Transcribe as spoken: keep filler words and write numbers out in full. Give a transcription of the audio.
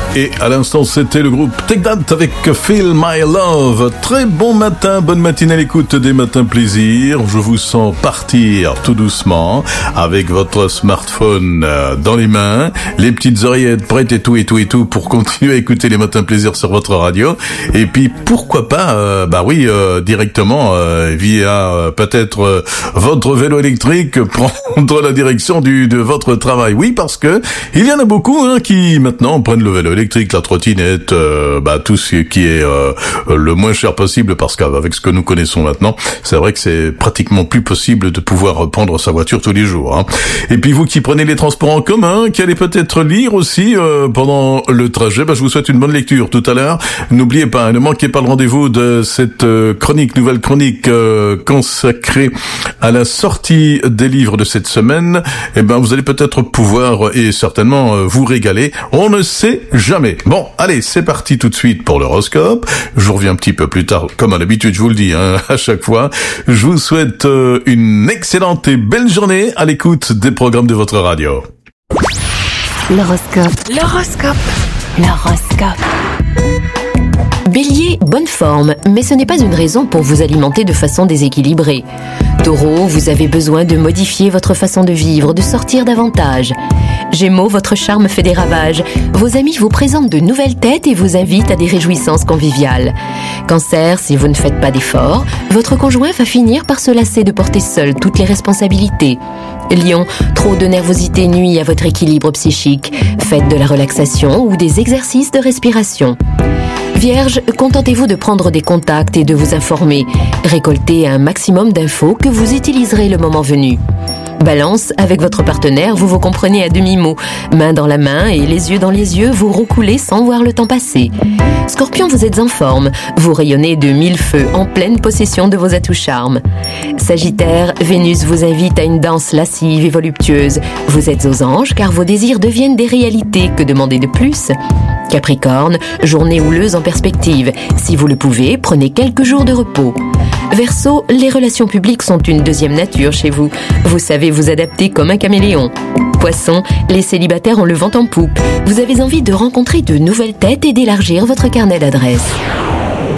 Et à l'instant, c'était le groupe Take That avec Feel My Love. Très bon matin, bonne matinée à l'écoute des Matins Plaisir. Je vous sens partir tout doucement avec votre smartphone dans les mains, les petites oreillettes prêtes et tout et tout et tout pour continuer à écouter les Matins Plaisir sur votre radio. Et puis pourquoi pas, euh, bah oui, euh, directement euh, via euh, peut-être euh, votre vélo électrique prendre la direction du de votre travail. Oui, parce que il y en a beaucoup hein, qui maintenant prennent le vélo électrique, la trottinette, euh, bah tout ce qui est euh, le moins cher possible, parce qu'avec ce que nous connaissons maintenant, c'est vrai que c'est pratiquement plus possible de pouvoir prendre sa voiture tous les jours. Hein. Et puis vous qui prenez les transports en commun, qui allez peut-être lire aussi euh, pendant le trajet, bah je vous souhaite une bonne lecture tout à l'heure. N'oubliez pas, hein, ne manquez pas le rendez-vous de cette euh, chronique, nouvelle chronique euh, consacrée à la sortie des livres de cette semaine. Eh ben vous allez peut-être pouvoir et certainement euh, vous régaler. On ne sait jamais. Bon, allez, c'est parti tout de suite pour l'horoscope. Je vous reviens un petit peu plus tard, comme à l'habitude, je vous le dis, hein, à chaque fois. Je vous souhaite euh, une excellente et belle journée à l'écoute des programmes de votre radio. L'horoscope. L'horoscope. L'horoscope. Bélier, bonne forme, mais ce n'est pas une raison pour vous alimenter de façon déséquilibrée. Taureau, vous avez besoin de modifier votre façon de vivre, de sortir davantage. Gémeaux, votre charme fait des ravages. Vos amis vous présentent de nouvelles têtes et vous invitent à des réjouissances conviviales. Cancer, si vous ne faites pas d'efforts, votre conjoint va finir par se lasser de porter seul toutes les responsabilités. Lion, trop de nervosité nuit à votre équilibre psychique. Faites de la relaxation ou des exercices de respiration. Vierge, contentez-vous de prendre des contacts et de vous informer. Récoltez un maximum d'infos que vous utiliserez le moment venu. Balance, avec votre partenaire, vous vous comprenez à demi-mot. Main dans la main et les yeux dans les yeux, vous roucoulez sans voir le temps passer. Scorpion, vous êtes en forme. Vous rayonnez de mille feux, en pleine possession de vos atouts charmes. Sagittaire, Vénus vous invite à une danse lascive et voluptueuse. Vous êtes aux anges car vos désirs deviennent des réalités. Que demander de plus ? Capricorne, journée houleuse en perspective. Si vous le pouvez, prenez quelques jours de repos. Verseau, les relations publiques sont une deuxième nature chez vous. Vous savez vous adapter comme un caméléon. Poisson, les célibataires ont le vent en poupe. Vous avez envie de rencontrer de nouvelles têtes et d'élargir votre carnet d'adresses.